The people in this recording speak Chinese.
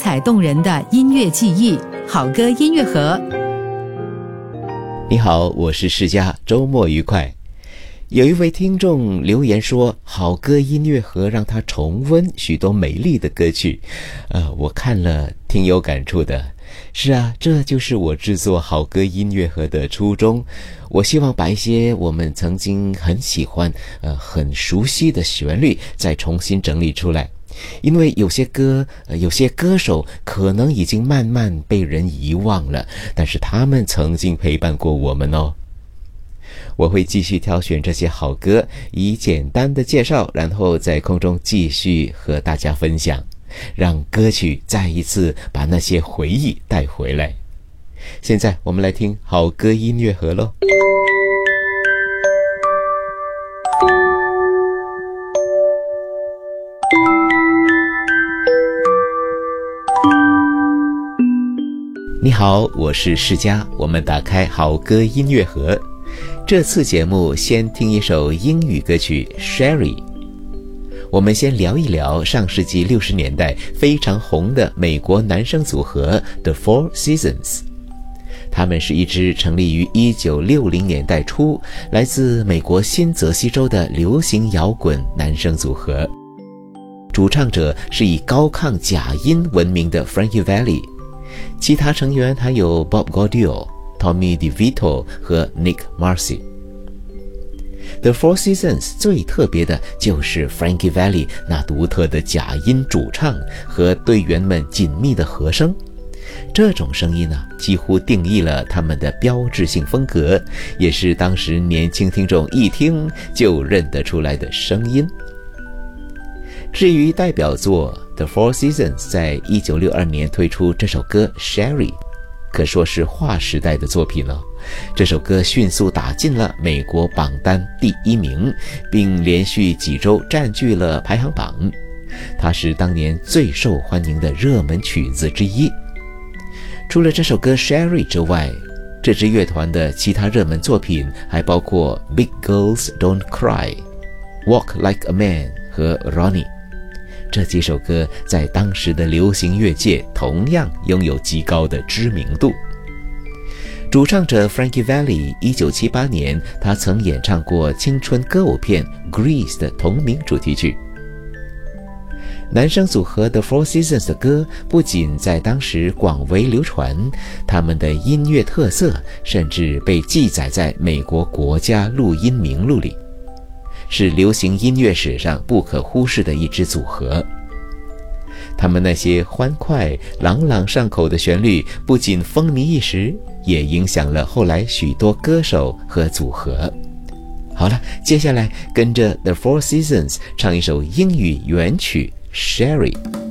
彩动人的音乐记忆，好歌音乐盒。 你好，我是世嘉，周末愉快。有一位听众留言说，好歌音乐盒让他重温许多美丽的歌曲，我看了挺有感触的。是啊，这就是我制作好歌音乐盒的初衷。我希望把一些我们曾经很喜欢、很熟悉的旋律再重新整理出来。因为有些歌、有些歌手可能已经慢慢被人遗忘了，但是他们曾经陪伴过我们哦。我会继续挑选这些好歌，以简单的介绍，然后在空中继续和大家分享，让歌曲再一次把那些回忆带回来。现在我们来听好歌音乐盒咯。你好，我是世嘉，我们打开好歌音乐盒。这次节目先听一首英语歌曲 Sherry。 我们先聊一聊上世纪60年代非常红的美国男声组合 The Four Seasons。 他们是一支成立于1960年代初，来自美国新泽西州的流行摇滚男声组合。主唱者是以高亢假音闻名的 Frankie Valli， 其他成员还有 Bob Gaudio、Tommy DeVito 和 Nick Marcy。The Four Seasons 最特别的就是 Frankie Valli 那独特的假音主唱和队员们紧密的和声，这种声音呢，几乎定义了他们的标志性风格，也是当时年轻听众一听就认得出来的声音。至于代表作 The Four Seasons 在1962年推出这首歌 Sherry， 可说是划时代的作品了。这首歌迅速打进了美国榜单第1名，并连续几周占据了排行榜。它是当年最受欢迎的热门曲子之一。除了这首歌 Sherry 之外，这支乐团的其他热门作品还包括 Big Girls Don't Cry、Walk Like a Man 和 Ronnie。这几首歌在当时的流行乐界同样拥有极高的知名度。主唱者 Frankie Valli 1978年，他曾演唱过青春歌舞片 Grease 的同名主题曲。男声组合 The Four Seasons 的歌不仅在当时广为流传，他们的音乐特色甚至被记载在美国国家录音名录里，是流行音乐史上不可忽视的一支组合。他们那些欢快朗朗上口的旋律不仅风靡一时，也影响了后来许多歌手和组合。好了，接下来跟着 The Four Seasons 唱一首英语原曲 Sherry。